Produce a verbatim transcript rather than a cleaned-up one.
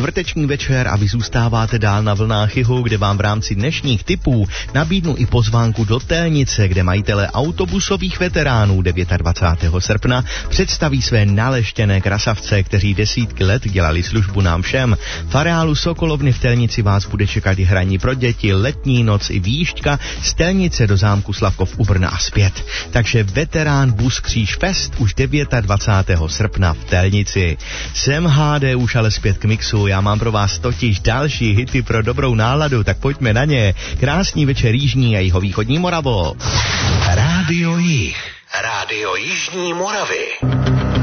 čtvrteční večer a vy zůstáváte dál na vlnách Jihu, kde vám v rámci dnešních tipů nabídnu i pozvánku do Telnice, kde majitele autobusových veteránů dvacátého devátého srpna představí své naleštěné krasavce, kteří desítky let dělali službu nám všem. V areálu Sokolovny v Telnici vás bude čekat i hraní pro děti, letní noc i výjížďka z Telnice do zámku Slavkov u Brna a zpět. Takže veterán Bus Kříž Fest už dvacátého devátého srpna v Telnici. Jsem há dé už ale zpět k mixu, já mám pro vás totiž další hity pro dobrou náladu, tak pojďme na ně. Krásný večer Jižní a jihovýchodní Moravo. Rádio Jih. Rádio Jižní Moravy.